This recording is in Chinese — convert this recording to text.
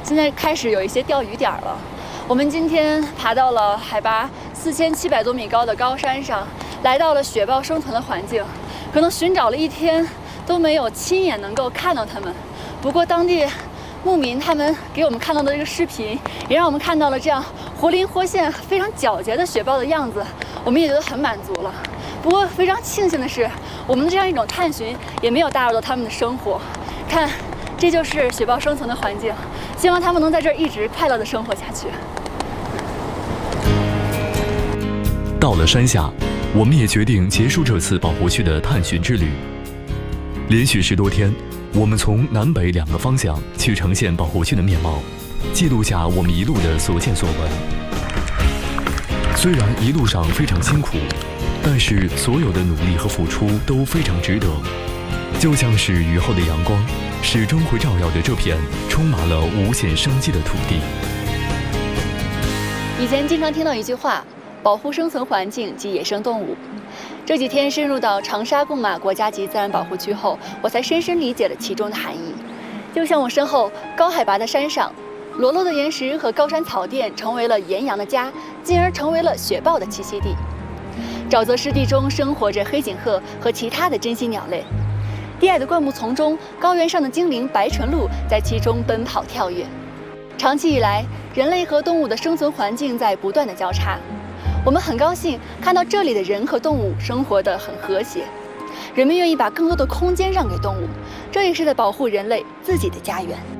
现在开始有一些钓鱼点了。我们今天爬到了海拔4700多米高的高山上，来到了雪豹生存的环境。可能寻找了一天都没有亲眼能够看到它们。不过当地牧民他们给我们看到的这个视频，也让我们看到了这样活灵活现、非常皎洁的雪豹的样子，我们也觉得很满足了。不过非常庆幸的是，我们的这样一种探寻也没有打扰到他们的生活。看，这就是雪豹生存的环境，希望他们能在这儿一直快乐地生活下去。 到了山下，我们也决定结束这次保护区的探寻之旅。连续10多天，我们从南北2个方向去呈现保护区的面貌，记录下我们一路的所见所闻。虽然一路上非常辛苦，但是所有的努力和付出都非常值得，就像是雨后的阳光，始终会照耀着这片充满了无限生机的土地。 以前经常听到一句话，保护生存环境及野生动物。这几天深入到长沙贡马国家级自然保护区后，我才深深理解了其中的含义。就像我身后高海拔的山上，裸露的岩石和高山草甸成为了岩羊的家，进而成为了雪豹的栖息地。沼泽湿地中生活着黑颈鹤和其他的珍稀鸟类。低矮的灌木丛中，高原上的精灵白唇鹿在其中奔跑跳跃。长期以来，人类和动物的生存环境在不断的交叉。我们很高兴看到这里的人和动物生活得很和谐，人们愿意把更多的空间让给动物，这也是在保护人类自己的家园。